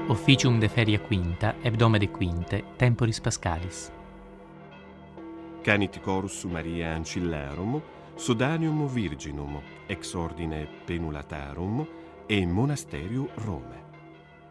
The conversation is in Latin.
Officium de feria quinta, hebdome de quinte, temporis pascalis. Canit chorus Maria Ancillerum, Sudanium Virginum, ex ordine Penulatarum, e Monasterium Rome.